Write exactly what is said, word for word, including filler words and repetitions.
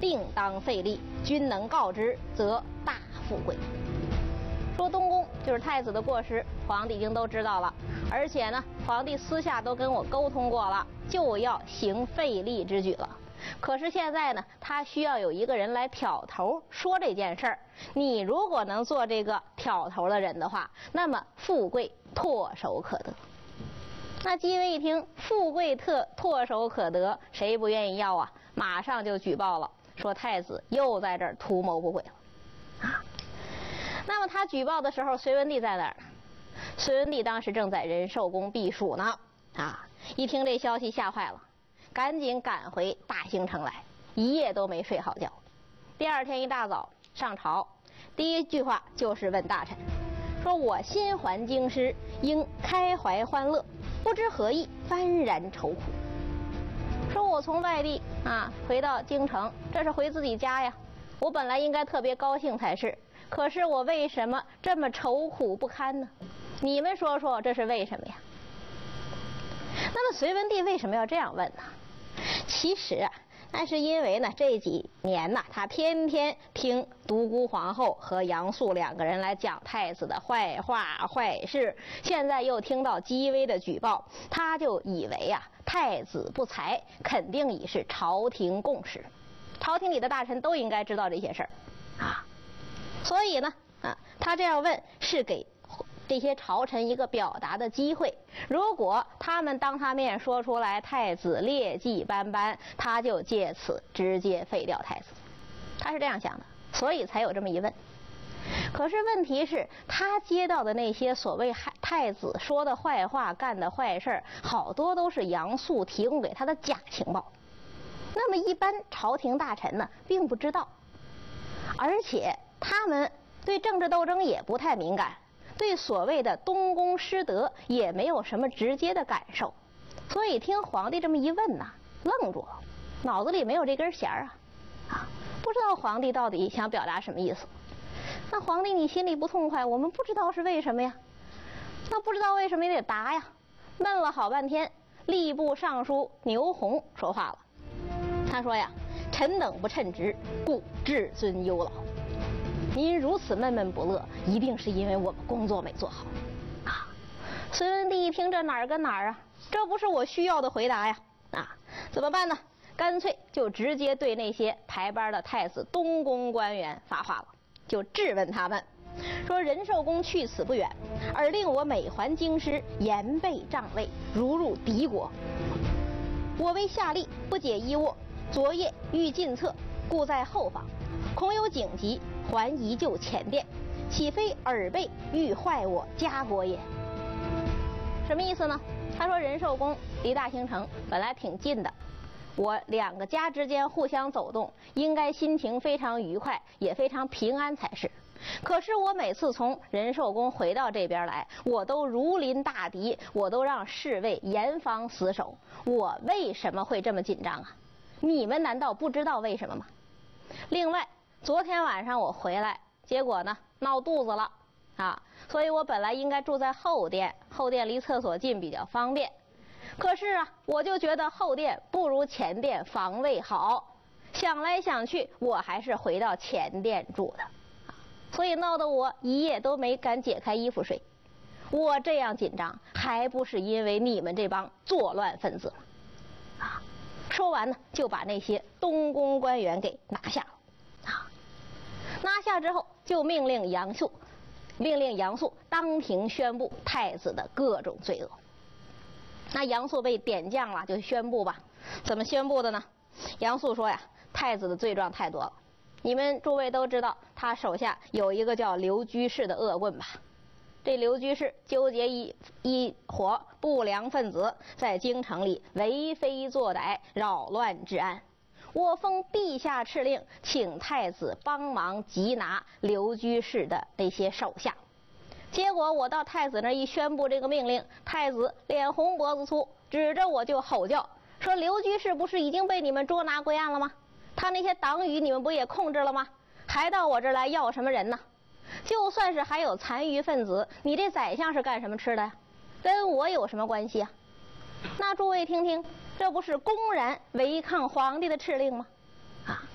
定当废立，君能告之，则大富贵。说东宫就是太子的过失，皇帝已经都知道了，而且呢，皇帝私下都跟我沟通过了，就要行废立之举了。可是现在呢，他需要有一个人来挑头说这件事儿。你如果能做这个挑头的人的话，那么富贵唾手可得。那姬微一听富贵特唾手可得，谁不愿意要啊？马上就举报了，说太子又在这儿图谋不轨了啊。那么他举报的时候，隋文帝在哪儿呢？隋文帝当时正在仁寿宫避暑呢啊！一听这消息吓坏了，赶紧赶回大兴城来，一夜都没睡好觉。第二天一大早上朝，第一句话就是问大臣，说我新还京师，应开怀欢乐，不知何意，幡然愁苦。说我从外地啊回到京城，这是回自己家呀，我本来应该特别高兴才是，可是我为什么这么愁苦不堪呢？你们说说这是为什么呀？那么隋文帝为什么要这样问呢？其实啊，那是因为呢这几年呢，他天天听独孤皇后和杨素两个人来讲太子的坏话坏事，现在又听到姬微的举报，他就以为啊太子不才，肯定已是朝廷共识，朝廷里的大臣都应该知道这些事儿啊。所以呢啊，他这样问是给这些朝臣一个表达的机会，如果他们当他面说出来太子劣迹斑斑，他就借此直接废掉太子，他是这样想的，所以才有这么一问。可是问题是，他接到的那些所谓太子说的坏话干的坏事，好多都是杨素提供给他的假情报，那么一般朝廷大臣呢并不知道，而且他们对政治斗争也不太敏感，对所谓的东宫失德也没有什么直接的感受，所以听皇帝这么一问呐，愣住了，脑子里没有这根弦啊啊，不知道皇帝到底想表达什么意思。那皇帝你心里不痛快，我们不知道是为什么呀？那不知道为什么也得答呀。问了好半天，吏部尚书牛弘说话了，他说呀，臣等不称职，故至尊忧劳。您如此闷闷不乐，一定是因为我们工作没做好啊。隋文帝一听，这哪儿跟哪儿啊？这不是我需要的回答呀啊！怎么办呢？干脆就直接对那些排班的太子东宫官员发话了，就质问他们说，仁寿宫去此不远，而令我每还京师，严备帐卫，如入敌国。我为下吏，不解衣卧，昨夜欲进策，故在后方，恐有警急，还移就前殿，岂非耳背欲坏我家国也？什么意思呢？他说仁寿宫离大兴城本来挺近的，我两个家之间互相走动，应该心情非常愉快，也非常平安才是。可是我每次从仁寿宫回到这边来，我都如临大敌，我都让侍卫严防死守，我为什么会这么紧张啊？你们难道不知道为什么吗？另外，昨天晚上我回来，结果呢闹肚子了啊，所以我本来应该住在后殿，后殿离厕所近比较方便。可是啊，我就觉得后殿不如前殿防卫好，想来想去，我还是回到前殿住的，所以闹得我一夜都没敢解开衣服睡。我这样紧张，还不是因为你们这帮作乱分子吗？啊！说完呢，就把那些东宫官员给拿下了。啊！拿下之后，就命令杨素，命令杨素当庭宣布太子的各种罪恶。那杨素被点将了，就宣布吧。怎么宣布的呢？杨素说呀，太子的罪状太多了。你们诸位都知道，他手下有一个叫刘居士的恶棍吧？这刘居士纠结一一伙不良分子，在京城里为非作歹，扰乱治安。我奉陛下敕令，请太子帮忙缉拿刘居士的那些手下。结果我到太子那一宣布这个命令，太子脸红脖子粗，指着我就吼叫，说刘居士不是已经被你们捉拿归案了吗？他那些党羽你们不也控制了吗？还到我这儿来要什么人呢？就算是还有残余分子，你这宰相是干什么吃的呀？跟我有什么关系啊？那诸位听听，这不是公然违抗皇帝的敕令吗？啊！